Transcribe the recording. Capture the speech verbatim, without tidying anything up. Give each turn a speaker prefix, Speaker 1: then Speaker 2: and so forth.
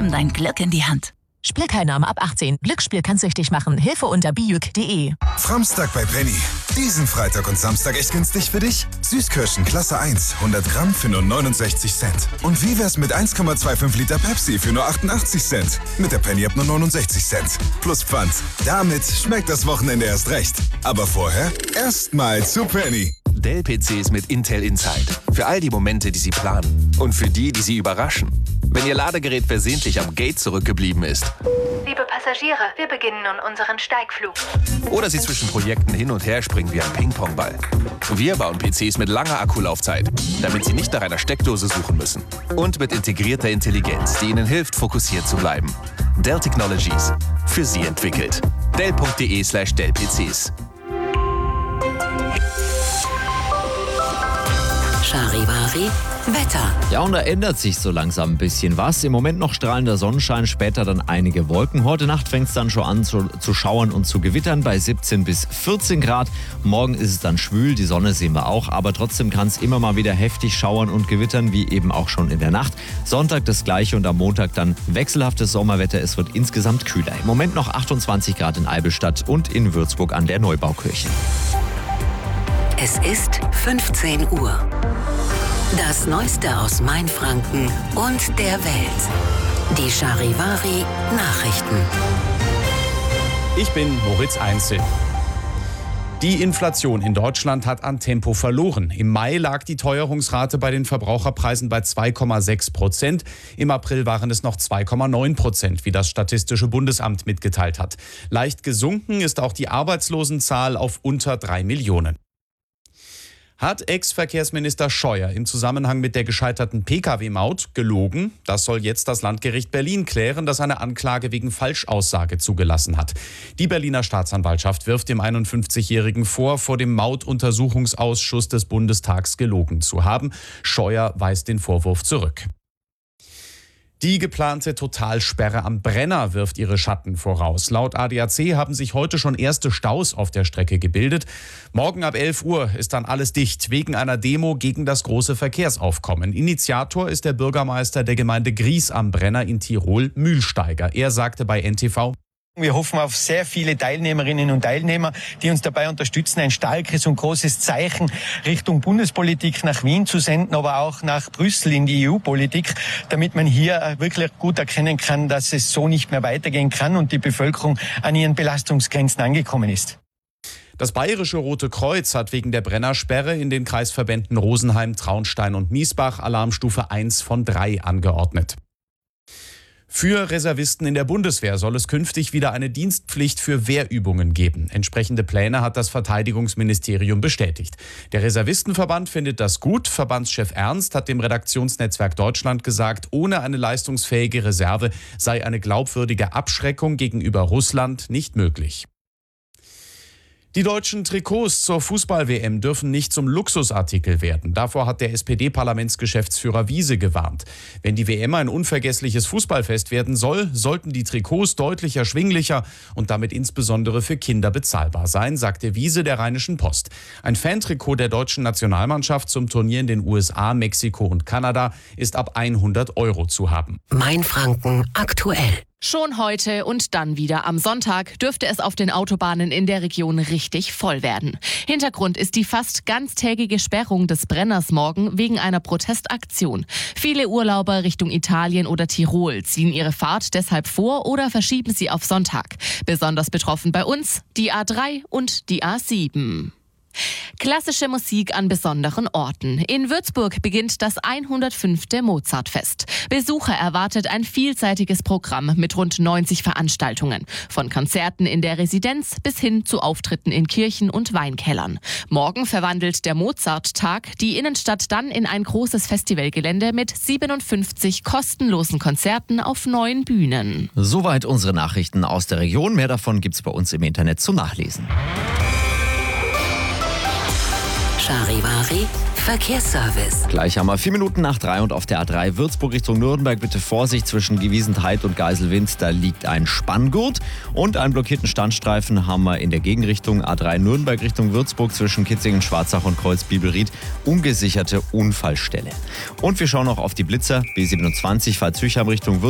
Speaker 1: Nimm dein Glück in die Hand.
Speaker 2: Spielteilnahme ab achtzehn. Glücksspiel kann süchtig machen. Hilfe unter bijuk punkt de.
Speaker 3: Framstag bei Penny. Diesen Freitag und Samstag echt günstig für dich? Süßkirschen Klasse eins, hundert Gramm für nur neunundsechzig Cent. Und wie wär's mit eins Komma fünfundzwanzig Liter Pepsi für nur achtundachtzig Cent? Mit der Penny ab nur neunundsechzig Cent. Plus Pfand. Damit schmeckt das Wochenende erst recht. Aber vorher erstmal zu Penny.
Speaker 4: Dell-P Cs mit Intel Inside. Für all die Momente, die Sie planen. Und für die, die Sie überraschen. Wenn Ihr Ladegerät versehentlich am Gate zurückgeblieben ist.
Speaker 5: Liebe Passagiere, wir beginnen nun unseren Steigflug.
Speaker 4: Oder Sie zwischen Projekten hin und her springen wie ein Ping-Pong-Ball. Wir bauen P Cs mit langer Akkulaufzeit, damit Sie nicht nach einer Steckdose suchen müssen. Und mit integrierter Intelligenz, die Ihnen hilft, fokussiert zu bleiben. Dell Technologies. Für Sie entwickelt. Dell punkt de slash Dell P Cs.
Speaker 6: Charivari Wetter.
Speaker 7: Ja, und da ändert sich so langsam ein bisschen was. Im Moment noch strahlender Sonnenschein, später dann einige Wolken. Heute Nacht fängt es dann schon an zu, zu schauern und zu gewittern bei siebzehn bis vierzehn Grad. Morgen ist es dann schwül, die Sonne sehen wir auch. Aber trotzdem kann es immer mal wieder heftig schauern und gewittern, wie eben auch schon in der Nacht. Sonntag das gleiche und am Montag dann wechselhaftes Sommerwetter. Es wird insgesamt kühler. Im Moment noch achtundzwanzig Grad in Eidelstadt und in Würzburg an der Neubaukirche.
Speaker 6: Es ist fünfzehn Uhr. Das Neueste aus Mainfranken und der Welt. Die Charivari Nachrichten.
Speaker 8: Ich bin Moritz Einzel. Die Inflation in Deutschland hat an Tempo verloren. Im Mai lag die Teuerungsrate bei den Verbraucherpreisen bei zwei Komma sechs Prozent. Im April waren es noch zwei Komma neun Prozent, wie das Statistische Bundesamt mitgeteilt hat. Leicht gesunken ist auch die Arbeitslosenzahl auf unter drei Millionen. Hat Ex-Verkehrsminister Scheuer im Zusammenhang mit der gescheiterten P K W-Maut gelogen? Das soll jetzt das Landgericht Berlin klären, das eine Anklage wegen Falschaussage zugelassen hat. Die Berliner Staatsanwaltschaft wirft dem einundfünfzigjährigen vor, vor dem Mautuntersuchungsausschuss des Bundestags gelogen zu haben. Scheuer weist den Vorwurf zurück. Die geplante Totalsperre am Brenner wirft ihre Schatten voraus. Laut A D A C haben sich heute schon erste Staus auf der Strecke gebildet. Morgen ab elf Uhr ist dann alles dicht, wegen einer Demo gegen das große Verkehrsaufkommen. Initiator ist der Bürgermeister der Gemeinde Gries am Brenner in Tirol, Mühlsteiger. Er sagte bei N T V:
Speaker 9: Wir hoffen auf sehr viele Teilnehmerinnen und Teilnehmer, die uns dabei unterstützen, ein starkes und großes Zeichen Richtung Bundespolitik nach Wien zu senden, aber auch nach Brüssel in die E U-Politik, damit man hier wirklich gut erkennen kann, dass es so nicht mehr weitergehen kann und die Bevölkerung an ihren Belastungsgrenzen angekommen ist.
Speaker 8: Das Bayerische Rote Kreuz hat wegen der Brennersperre in den Kreisverbänden Rosenheim, Traunstein und Miesbach Alarmstufe eins von drei angeordnet. Für Reservisten in der Bundeswehr soll es künftig wieder eine Dienstpflicht für Wehrübungen geben. Entsprechende Pläne hat das Verteidigungsministerium bestätigt. Der Reservistenverband findet das gut. Verbandschef Ernst hat dem Redaktionsnetzwerk Deutschland gesagt, ohne eine leistungsfähige Reserve sei eine glaubwürdige Abschreckung gegenüber Russland nicht möglich. Die deutschen Trikots zur Fußball-W M dürfen nicht zum Luxusartikel werden. Davor hat der S P D-Parlamentsgeschäftsführer Wiese gewarnt. Wenn die W M ein unvergessliches Fußballfest werden soll, sollten die Trikots deutlich erschwinglicher und damit insbesondere für Kinder bezahlbar sein, sagte Wiese der Rheinischen Post. Ein Fantrikot der deutschen Nationalmannschaft zum Turnier in den U S A, Mexiko und Kanada ist ab hundert Euro zu haben.
Speaker 6: Mainfranken aktuell.
Speaker 2: Schon heute und dann wieder am Sonntag dürfte es auf den Autobahnen in der Region richtig voll werden. Hintergrund ist die fast ganztägige Sperrung des Brenners morgen wegen einer Protestaktion. Viele Urlauber Richtung Italien oder Tirol ziehen ihre Fahrt deshalb vor oder verschieben sie auf Sonntag. Besonders betroffen bei uns die A drei und die A sieben. Klassische Musik an besonderen Orten. In Würzburg beginnt das hundertfünfte Mozartfest. Besucher erwartet ein vielseitiges Programm mit rund neunzig Veranstaltungen. Von Konzerten in der Residenz bis hin zu Auftritten in Kirchen und Weinkellern. Morgen verwandelt der Mozarttag die Innenstadt dann in ein großes Festivalgelände mit siebenundfünfzig kostenlosen Konzerten auf neun Bühnen.
Speaker 7: Soweit unsere Nachrichten aus der Region. Mehr davon gibt's bei uns im Internet zum Nachlesen.
Speaker 6: Charivari Verkehrsservice.
Speaker 7: Gleich haben wir vier Minuten nach drei und auf der A drei Würzburg Richtung Nürnberg bitte Vorsicht zwischen Gewiesentheit und Geiselwind. Da liegt ein Spanngurt und einen blockierten Standstreifen haben wir in der Gegenrichtung A drei Nürnberg Richtung Würzburg zwischen Kitzingen, Schwarzach und Kreuz-Bibelried. Ungesicherte Unfallstelle. Und wir schauen noch auf die Blitzer B siebenundzwanzig Pfalz-Züchheim Richtung Würzburg.